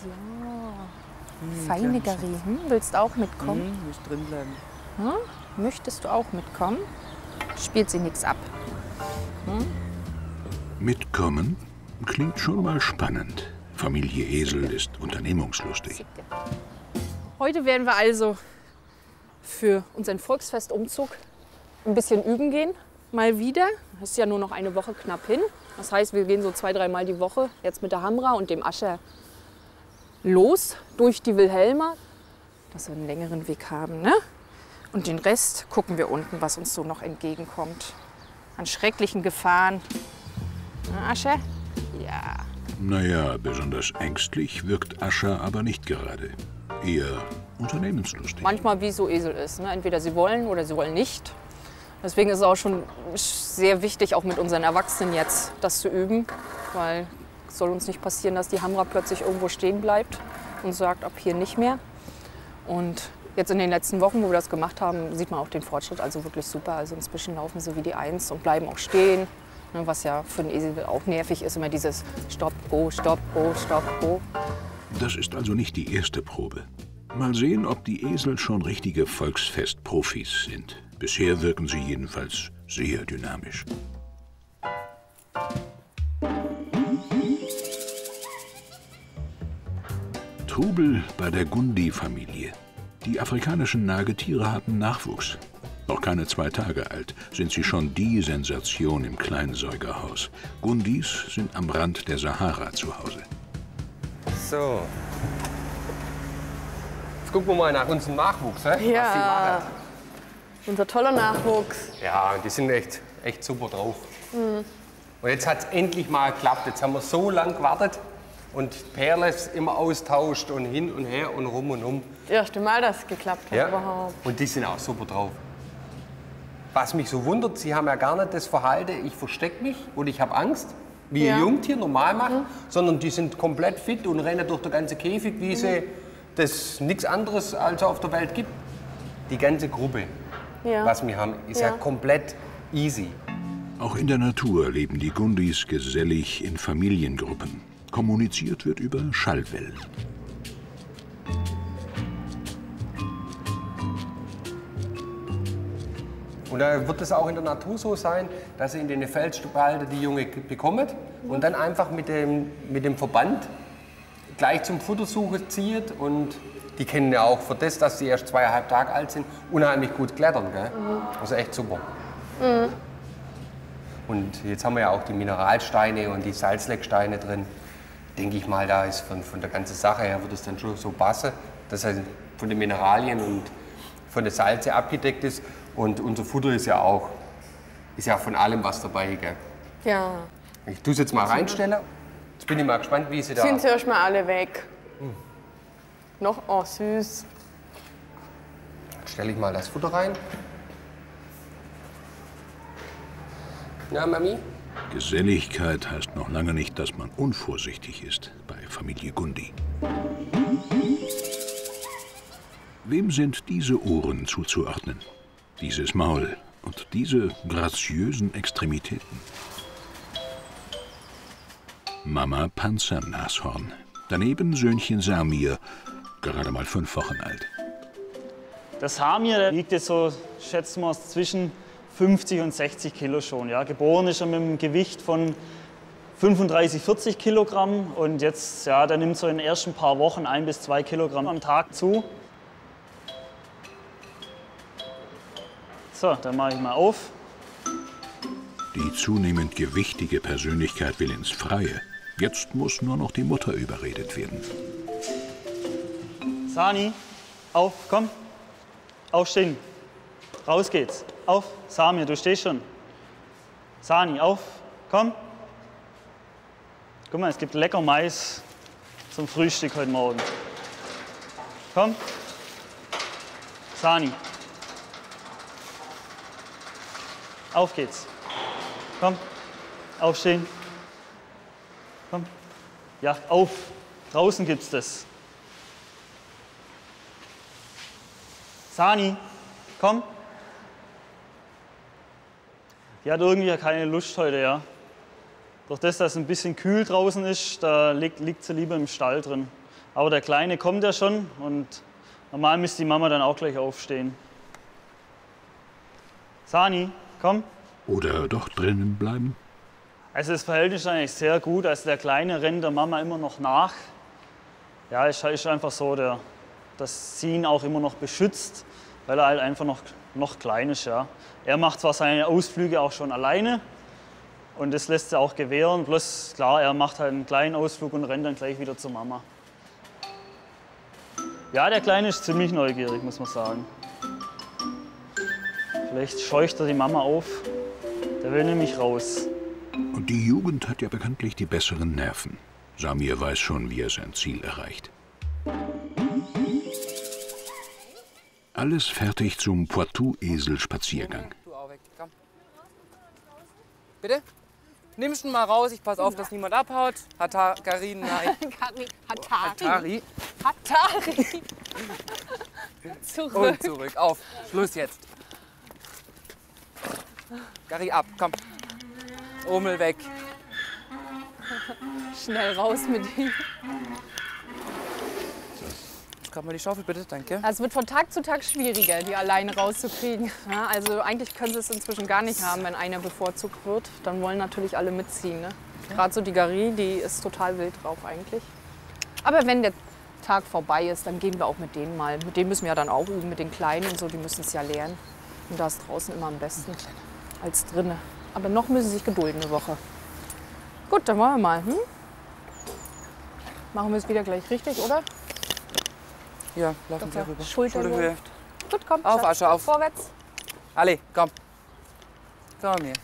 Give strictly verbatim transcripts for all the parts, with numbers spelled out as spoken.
Ja, feine Gary. Hm, willst du auch mitkommen? Hm, muss drin bleiben. Hm? Möchtest du auch mitkommen? Spielt sie nichts ab. Hm? Mitkommen klingt schon mal spannend. Familie Esel ist unternehmungslustig. Heute werden wir also für unseren Volksfestumzug ein bisschen üben gehen. Mal wieder. Es ist ja nur noch eine Woche knapp hin. Das heißt, wir gehen so zwei, dreimal die Woche jetzt mit der Hamra und dem Ascher los durch die Wilhelma, dass wir einen längeren Weg haben. Ne? Und den Rest gucken wir unten, was uns so noch entgegenkommt. An schrecklichen Gefahren. Na, Ascher? Ja. Naja, besonders ängstlich wirkt Ascher aber nicht gerade. Eher unternehmenslustig. Manchmal wie so Esel ist. Ne? Entweder sie wollen oder sie wollen nicht. Deswegen ist es auch schon sehr wichtig, auch mit unseren Erwachsenen jetzt das zu üben. Weil es soll uns nicht passieren, dass die Hamra plötzlich irgendwo stehen bleibt und sagt, ab hier nicht mehr. Und jetzt in den letzten Wochen, wo wir das gemacht haben, sieht man auch den Fortschritt also wirklich super. Also inzwischen laufen sie wie die Eins und bleiben auch stehen. Ne, was ja für einen Esel auch nervig ist, immer dieses Stopp, Go, Stopp, Go, Stopp, Go. Das ist also nicht die erste Probe. Mal sehen, ob die Esel schon richtige Volksfest-Profis sind. Bisher wirken sie jedenfalls sehr dynamisch. Trubel bei der Gundi-Familie. Die afrikanischen Nagetiere hatten Nachwuchs. Noch keine zwei Tage alt sind sie schon die Sensation im Kleinsäugerhaus. Gundis sind am Rand der Sahara zu Hause. So. Jetzt gucken wir mal nach unserem Nachwuchs, he? Ja. Was die machen. Unser toller Nachwuchs. Ja, die sind echt, echt super drauf. Mhm. Und jetzt hat es endlich mal geklappt. Jetzt haben wir so lange gewartet und Perles immer austauscht und hin und her und rum und um. Das erste Mal, dass es geklappt hat Ja. überhaupt. Und die sind auch super drauf. Was mich so wundert, sie haben ja gar nicht das Verhalten, ich verstecke mich und ich habe Angst, wie Ja. ein Jungtier normal macht, Mhm. sondern die sind komplett fit und rennen durch die ganze Käfig, wie sie das nichts anderes als auf der Welt gibt. Die ganze Gruppe, Ja. was wir haben, ist ja, Ja. komplett easy. Auch in der Natur leben die Gundis gesellig in Familiengruppen. Kommuniziert wird über Schallwellen. Und da wird es auch in der Natur so sein, dass sie in den Felsspalten die Junge bekommen und dann einfach mit dem, mit dem Verband gleich zum Futtersuche zieht. Und die kennen ja auch für das, dass sie erst zweieinhalb Tage alt sind, unheimlich gut klettern. Gell? Mhm. Also echt super. Mhm. Und jetzt haben wir ja auch die Mineralsteine und die Salzlecksteine drin. Denke ich mal, da ist von, von der ganzen Sache her wird es dann schon so passen, dass er von den Mineralien und von der Salze abgedeckt ist. Und unser Futter ist ja auch, ist ja von allem was dabei. Gell? Ja. Ich tue es jetzt mal reinstellen. Jetzt bin ich mal gespannt, wie sie da... Sind sie erstmal alle weg. Hm. Noch, oh süß. Jetzt stelle ich mal das Futter rein. Na, Mami? Geselligkeit heißt noch lange nicht, dass man unvorsichtig ist bei Familie Gundi. Wem sind diese Ohren zuzuordnen? Dieses Maul und diese graziösen Extremitäten? Mama Panzernashorn. Daneben Söhnchen Samir, gerade mal fünf Wochen alt. Der Samir, der wiegt jetzt so, schätzen wir es, zwischen fünfzig und sechzig Kilo schon. Ja. Geboren ist er mit einem Gewicht von fünfunddreißig, vierzig Kilogramm. Und jetzt, ja, der nimmt so in den ersten paar Wochen ein bis zwei Kilogramm am Tag zu. So, dann mache ich mal auf. Die zunehmend gewichtige Persönlichkeit will ins Freie. Jetzt muss nur noch die Mutter überredet werden. Sani, auf, komm. Aufstehen. Raus geht's. Auf, Samir, du stehst schon. Sani, auf, komm. Guck mal, es gibt lecker Mais zum Frühstück heute Morgen. Komm. Sani. Auf geht's. Komm. Aufstehen. Komm. Ja, auf. Draußen gibt's das. Sani, komm. Die hat irgendwie keine Lust heute, ja. Durch das, dass es ein bisschen kühl draußen ist, da liegt, liegt sie lieber im Stall drin. Aber der Kleine kommt ja schon und normal müsste die Mama dann auch gleich aufstehen. Sani, komm. Oder doch drinnen bleiben? Also das Verhältnis ist eigentlich sehr gut. Also der Kleine rennt der Mama immer noch nach. Ja, es ist einfach so, der, dass sie ihn auch immer noch beschützt, weil er halt einfach noch, noch klein ist. Ja. Er macht zwar seine Ausflüge auch schon alleine und das lässt er auch gewähren. Bloß klar, er macht halt einen kleinen Ausflug und rennt dann gleich wieder zur Mama. Ja, der Kleine ist ziemlich neugierig, muss man sagen. Vielleicht scheucht er die Mama auf. Der will nämlich raus. Und die Jugend hat ja bekanntlich die besseren Nerven. Samir weiß schon, wie er sein Ziel erreicht. Alles fertig zum Poitou-Esel-Spaziergang. Du auch weg, komm. Bitte? Nimmst ihn mal raus, ich pass auf, dass niemand abhaut. Hatari, nein. Hatari. Hatari. Hatari. Zurück. Und zurück, auf. Schluss jetzt. Gary, ab, komm. Rummel weg. Schnell raus mit ihm. Kann mal die Schaufel bitte, danke. Es wird von Tag zu Tag schwieriger, die alleine rauszukriegen. Ja, also eigentlich können sie es inzwischen gar nicht haben, wenn einer bevorzugt wird. Dann wollen natürlich alle mitziehen. Ne? Okay. Gerade so die Gary, die ist total wild drauf eigentlich. Aber wenn der Tag vorbei ist, dann gehen wir auch mit denen mal. Mit denen müssen wir ja dann auch üben, mit den Kleinen und so, die müssen es ja lernen. Und da ist draußen immer am besten als drinnen. Aber noch müssen sie sich gedulden eine Woche. Gut, dann wollen wir mal. Hm? Machen wir es wieder gleich richtig, oder? Ja, laufen wir rüber. Schulterhöhe. Gut, komm. Auf, Schatz. Asche, auf. Vorwärts. Alle, komm. Komm hier.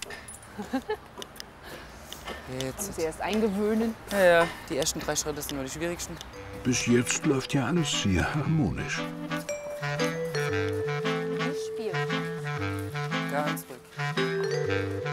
Jetzt. Muss sie erst eingewöhnen. Ja, ja, die ersten drei Schritte sind nur die schwierigsten. Bis jetzt läuft ja alles sehr harmonisch. Spiel. Ganz ruhig.